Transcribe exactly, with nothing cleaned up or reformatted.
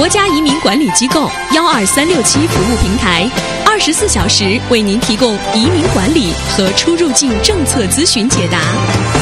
国家移民管理机构幺二三六七服务平台，二十四小时为您提供移民管理和出入境政策咨询解答。